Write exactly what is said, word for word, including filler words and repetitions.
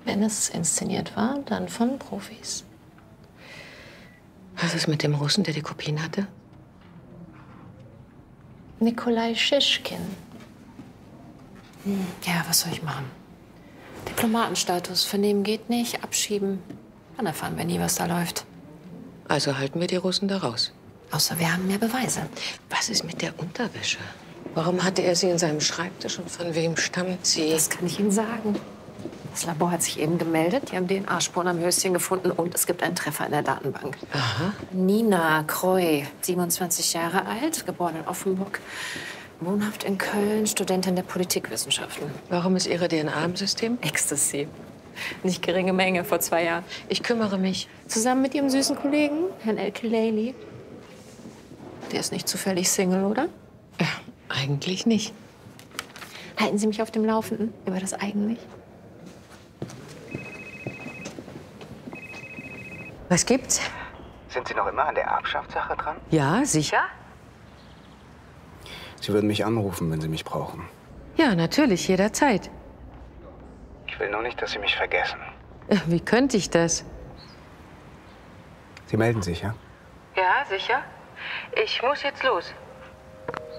Wenn es inszeniert war, dann von Profis. Was ist mit dem Russen, der die Kopien hatte? Nikolai Schischkin. Hm, ja, was soll ich machen? Diplomatenstatus, vernehmen geht nicht, abschieben. Dann erfahren wir nie, was da läuft. Also halten wir die Russen da raus. Außer wir haben mehr Beweise. Was ist mit der Unterwäsche? Warum hatte er sie in seinem Schreibtisch und von wem stammt sie? Das kann ich Ihnen sagen. Das Labor hat sich eben gemeldet. Die haben D N A-Spuren am Höschen gefunden und es gibt einen Treffer in der Datenbank. Aha. Nina Kreu, siebenundzwanzig Jahre alt, geboren in Offenburg, wohnhaft in Köln, Studentin der Politikwissenschaften. Warum ist Ihre D N A im System? Ecstasy. Nicht geringe Menge vor zwei Jahren. Ich kümmere mich. Zusammen mit Ihrem süßen Kollegen, Herrn El-Kileili. Der ist nicht zufällig Single, oder? Ja, eigentlich nicht. Halten Sie mich auf dem Laufenden über das eigentlich? Was gibt's? Sind Sie noch immer an der Erbschaftssache dran? Ja, sicher? Sie würden mich anrufen, wenn Sie mich brauchen. Ja, natürlich, jederzeit. Ich will nur nicht, dass Sie mich vergessen. Wie könnte ich das? Sie melden sich, ja? Ja, sicher. Ich muss jetzt los.